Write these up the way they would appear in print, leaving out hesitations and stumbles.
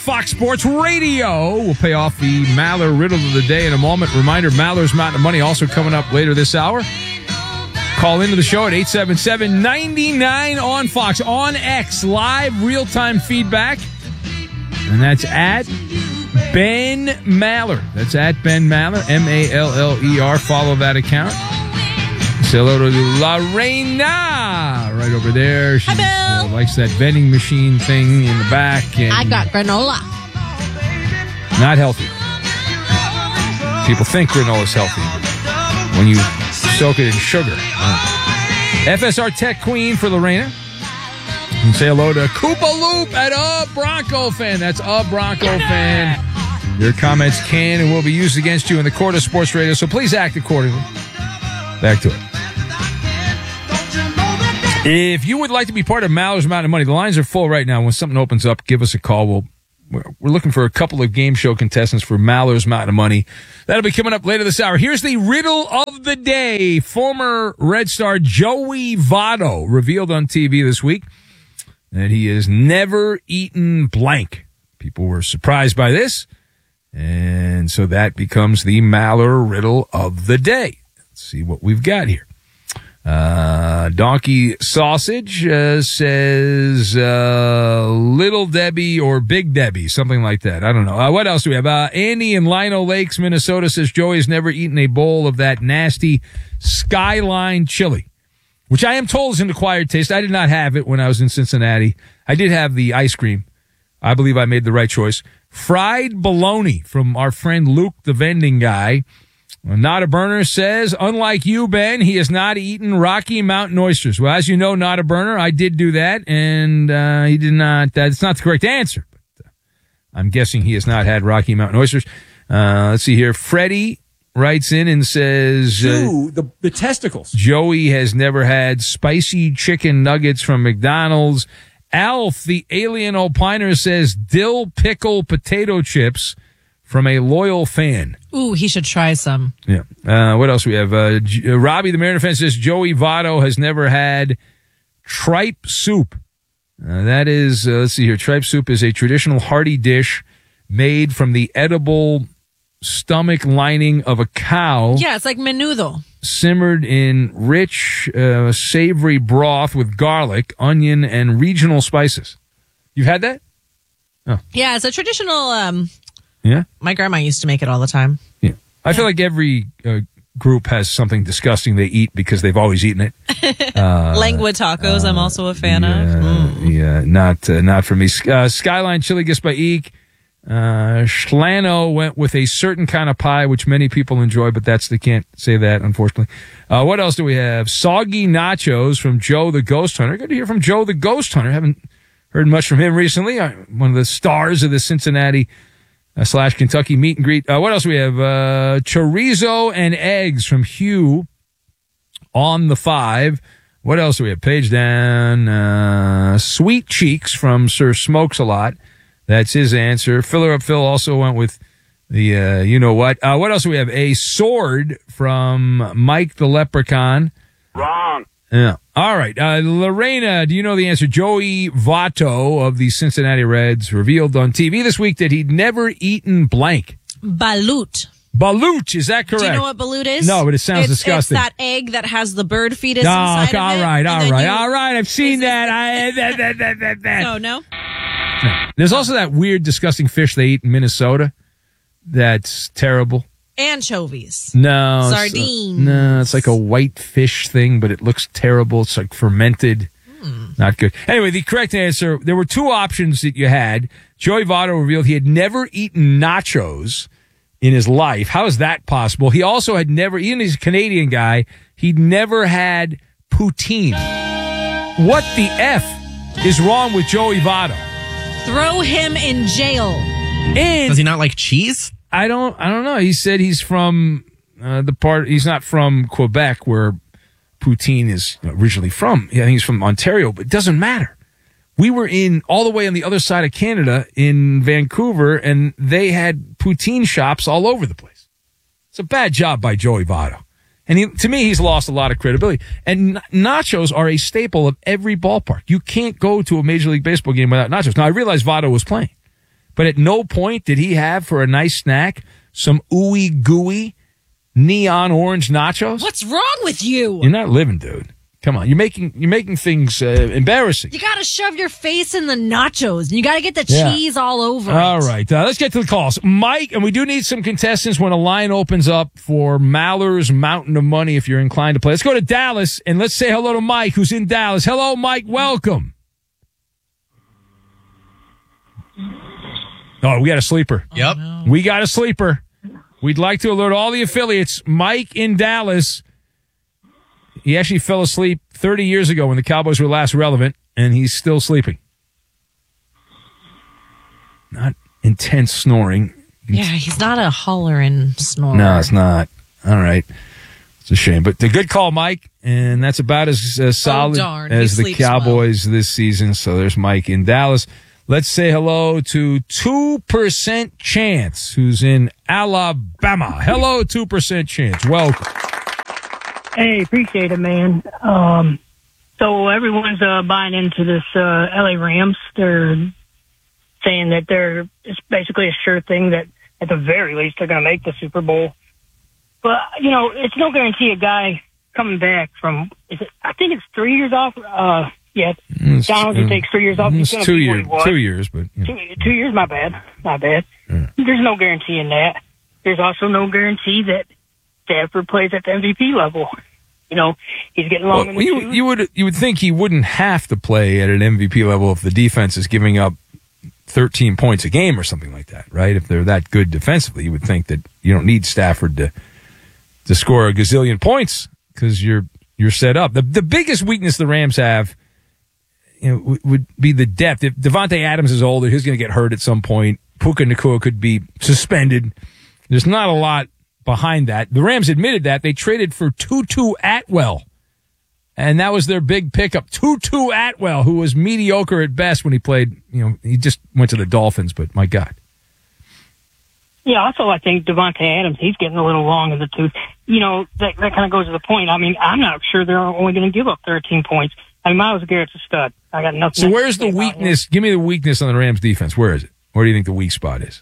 Fox Sports Radio. We'll pay off the Maller riddle of the day in a moment. Reminder, Maller's Mountain of Money also coming up later this hour. Call into the show at 877-99 on Fox. On X, live real-time feedback. And that's at Ben Maller. That's at Ben Maller, Maller. Follow that account. Say hello to Lorena right over there. She likes that vending machine thing in the back. And I got granola. not healthy. People think granola's healthy when you soak it in sugar. FSR Tech Queen for Lorena. And say hello to Koopa Loop at A Bronco Fan. That's A Bronco Fan. Your comments can and will be used against you in the court of sports radio, so please act accordingly. Back to it. If you would like to be part of Maller's Mountain of Money, the lines are full right now. When something opens up, give us a call. We're looking for a couple of game show contestants for Maller's Mountain of Money. That'll be coming up later this hour. Here's the riddle of the day. Former Red Star Joey Votto revealed on TV this week that he has never eaten blank. People were surprised by this, and so that becomes the Maller riddle of the day. Let's see what we've got here. Donkey Sausage says Little Debbie or Big Debbie, something like that. I don't know. What else do we have? Andy in Lino Lakes, Minnesota says Joey's never eaten a bowl of that nasty Skyline chili, which I am told is an acquired taste. I did not have it when I was in Cincinnati. I did have the ice cream. I believe I made the right choice. Fried bologna from our friend Luke, the vending guy. Not a Burner says, unlike you, Ben, he has not eaten Rocky Mountain oysters. Well, as you know, Not a Burner, I did do that, and he did not. That's not the correct answer. But I'm guessing he has not had Rocky Mountain oysters. Let's see here. Freddie writes in and says, the testicles. Joey has never had spicy chicken nuggets from McDonald's. Alf, the alien opiner, says dill pickle potato chips from a loyal fan. Ooh, he should try some. Yeah. What else we have? Robbie, the Mariner fan, says Joey Votto has never had tripe soup. That is, let's see here. Tripe soup is a traditional hearty dish made from the edible stomach lining of a cow. Yeah, it's like menudo. Simmered in rich, savory broth with garlic, onion, and regional spices. You've had that? Oh. Yeah, it's a traditional... Yeah? My grandma used to make it all the time. Yeah. I feel like every group has something disgusting they eat because they've always eaten it. Lengua tacos, I'm also a fan of. Yeah, not for me. Skyline Chili Gifts by Eek. Schlano went with a certain kind of pie, which many people enjoy, but they can't say that, unfortunately. What else do we have? Soggy Nachos from Joe the Ghost Hunter. Good to hear from Joe the Ghost Hunter. Haven't heard much from him recently. One of the stars of the Cincinnati / Kentucky meet and greet. What else do we have? Chorizo and eggs from Hugh on the 5. What else do we have? Page down. Sweet cheeks from Sir Smokes a Lot. That's his answer. Filler Up Phil also went with the, you know what. What else do we have? A sword from Mike the Leprechaun. Wrong. Yeah. All right. Lorena, do you know the answer? Joey Votto of the Cincinnati Reds revealed on TV this week that he'd never eaten blank. Balut. Balut, is that correct? Do you know what balut is? No, but it sounds disgusting. It's that egg that has the bird fetus inside of it. All right. I've seen that. Oh, no? No. There's also that weird, disgusting fish they eat in Minnesota. That's terrible. Anchovies. No. Sardines. It's like a white fish thing, but it looks terrible. It's like fermented. Not good. Anyway, the correct answer, there were two options that you had. Joey Votto revealed he had never eaten nachos in his life. How is that possible? He also had never, even he's a Canadian guy, he'd never had poutine. What the F is wrong with Joey Votto? Throw him in jail. And does he not like cheese? I don't know. He said he's from he's not from Quebec where poutine is originally from. Yeah, I think he's from Ontario, but it doesn't matter. We were all the way on the other side of Canada in Vancouver, and they had poutine shops all over the place. It's a bad job by Joey Votto. And to me, he's lost a lot of credibility. And nachos are a staple of every ballpark. You can't go to a Major League Baseball game without nachos. Now, I realize Votto was playing, But at no point did he have for a nice snack some ooey gooey neon orange nachos. What's wrong with you? You're not living, dude. Come on, you're making things embarrassing. You got to shove your face in the nachos, and you got to get the cheese all over it. All right, let's get to the calls. Mike, and we do need some contestants when a line opens up for Maller's Mountain of Money if you're inclined to play. Let's go to Dallas, and let's say hello to Mike, who's in Dallas. Hello, Mike. Welcome. Oh, we got a sleeper. Yep. No. We got a sleeper. We'd like to alert all the affiliates. Mike in Dallas. He actually fell asleep 30 years ago when the Cowboys were last relevant, and he's still sleeping. Not intense snoring. Yeah, he's not a hollering snorer. No, it's not. All right. It's a shame. But the good call, Mike, and that's about as solid darn. as He the sleeps Cowboys this season. So there's Mike in Dallas. Let's say hello to 2% Chance, who's in Alabama. Hello, 2% Chance. Welcome. Hey, appreciate it, man. So everyone's buying into this LA Rams. They're saying that it's basically a sure thing that at the very least they're going to make the Super Bowl. But, it's no guarantee a guy coming back from, I think it's 3 years off. Donald takes 3 years off. It's 2 years. 2 years, but. Yeah. 2 years, my bad. Yeah. There's no guarantee in that. There's also no guarantee that Stafford plays at the MVP level. He's getting long in the tooth. You would think he wouldn't have to play at an MVP level if the defense is giving up 13 points a game or something like that, right? If they're that good defensively, you would think that you don't need Stafford to score a gazillion points because you're set up. The biggest weakness the Rams have, would be the depth. If Devontae Adams is older, he's going to get hurt at some point. Puka Nacua could be suspended. There's not a lot behind that. The Rams admitted that. They traded for Tutu Atwell, and that was their big pickup. Tutu Atwell, who was mediocre at best when he played. He just went to the Dolphins, but my God. Yeah, also I think Devontae Adams, he's getting a little long in the tooth. That kind of goes to the point. I mean, I'm not sure they're only going to give up 13 points. I mean, Myles Garrett's a stud. I got nothing. So where's the weakness? Give me the weakness on the Rams defense. Where is it? Where do you think the weak spot is?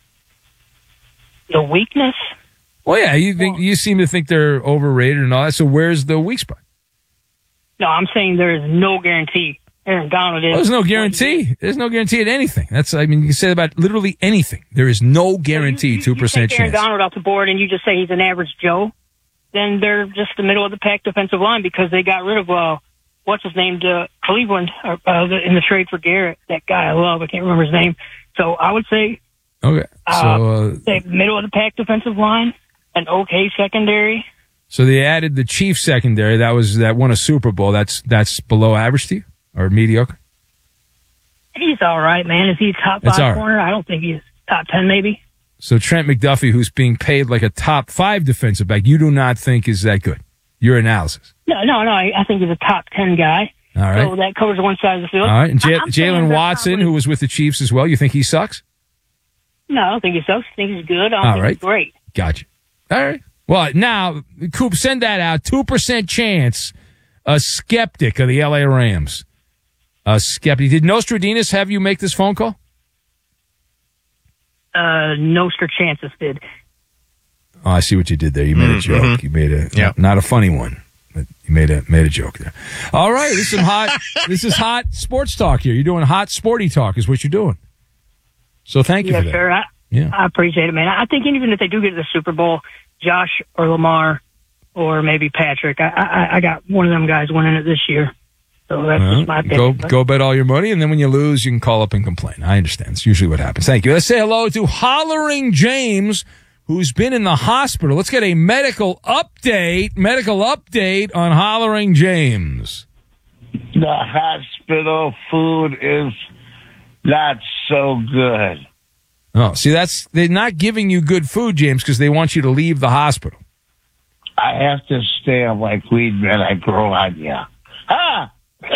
The weakness? Well, yeah, you seem to think they're overrated and all that. So where's the weak spot? No, I'm saying there is no guarantee. Aaron Donald is. There's no guarantee. There's no guarantee at anything. You can say about literally anything. There is no guarantee. 2% you take chance. Aaron Donald off the board and you just say he's an average Joe, then they're just the middle of the pack defensive line because they got rid of what's his name to Cleveland in the trade for Garrett. That guy I love. I can't remember his name. So I would say, okay, so say middle of the pack defensive line, an okay secondary. So they added the Chiefs secondary. That won a Super Bowl. That's below average to you or mediocre? He's all right, man. Is he top 5 corner? Right. I don't think he's top 10, maybe. So Trent McDuffie, who's being paid like a top 5 defensive back, you do not think is that good? Your analysis? No. I think he's a top 10 guy. All right. So that covers one side of the field. All right. And Jalen Watson, who was with the Chiefs as well, you think he sucks? No, I don't think he sucks. I think he's good. I don't think he's great. Gotcha. All right. Well, now, Coop, send that out. 2% chance, a skeptic of the L.A. Rams. A skeptic. Did Nostradamus have you make this phone call? Nostradamus did. Oh, I see what you did there. You made a joke. Mm-hmm. You made not a funny one, but you made a joke there. All right, this is hot sports talk here. You're doing hot sporty talk is what you're doing. So thank you for that. Yes, sir. I appreciate it, man. I think even if they do get to the Super Bowl, Josh or Lamar or maybe Patrick, I got one of them guys winning it this year. So that's just my opinion. Go bet all your money, and then when you lose, you can call up and complain. I understand. It's usually what happens. Thank you. Let's say hello to Hollering James, who's been in the hospital. Let's get a medical update on Hollering James. The hospital food is not so good. Oh, see, they're not giving you good food, James, because they want you to leave the hospital. I have to stay on like weed, man. I grow on you. Ah!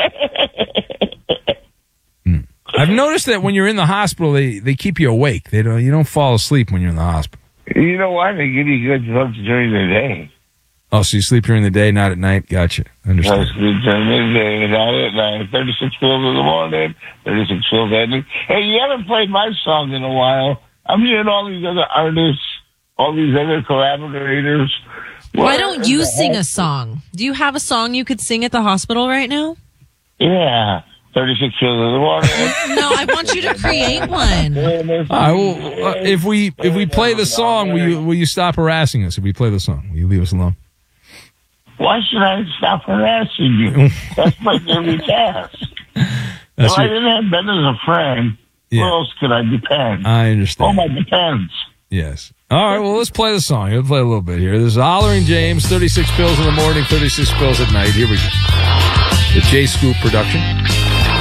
I've noticed that when you're in the hospital, they keep you awake. You don't fall asleep when you're in the hospital. You know why? They give you good drugs during the day. Oh, so you sleep during the day, not at night? Gotcha. I Understand. sleep during the day, not at night. 36 pills in the morning, 36 pills at night. Hey, you haven't played my song in a while. I'm hearing all these other artists, all these other collaborators. Why don't you sing a song? Do you have a song you could sing at the hospital right now? Yeah, 36 pills in the morning. No, I want you to create one. I will, if we play the song, will you stop harassing us? If we play the song, will you leave us alone? Why should I stop harassing you? That's my daily task. If I didn't have Ben as a friend, who else could I depend? I understand. Oh, my depends. Yes. All right, well, let's play the song. Let's play a little bit here. This is Hollering James, 36 pills in the morning, 36 pills at night. Here we go. The J Scoop production.